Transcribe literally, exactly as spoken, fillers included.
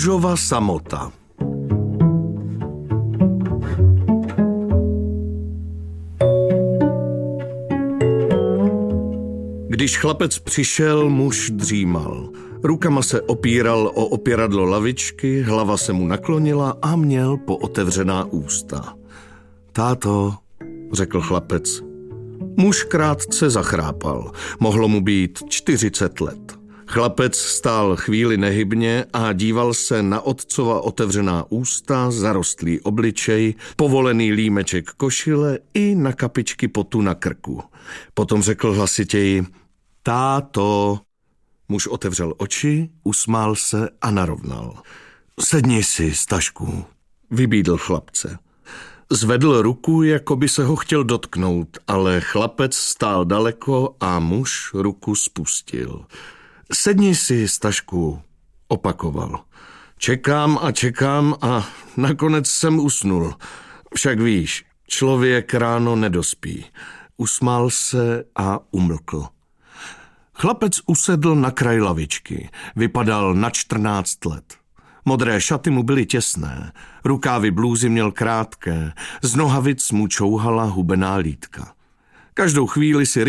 Mužova samota. Když chlapec přišel, muž dřímal. Rukama se opíral o opěradlo lavičky, hlava se mu naklonila a měl pootevřená ústa. Táto, řekl chlapec. Muž krátce zachrápal. Mohlo mu být čtyřicet let. Chlapec stál chvíli nehybně a díval se na otcova otevřená ústa, zarostlý obličej, povolený límeček košile i na kapičky potu na krku. Potom řekl hlasitěji: Táto. Muž otevřel oči, usmál se a narovnal. Sedni si, Stašku, vybídl chlapce. Zvedl ruku, jako by se ho chtěl dotknout, ale chlapec stál daleko a muž ruku spustil. Sedni si, Stašku, opakoval. Čekám a čekám a nakonec jsem usnul. Však víš, člověk ráno nedospí. Usmál se a umlkl. Chlapec usedl na kraj lavičky. Vypadal na čtrnáct let. Modré šaty mu byly těsné, rukávy blůzy měl krátké, z nohavic mu čouhala hubená lítka. Každou chvíli si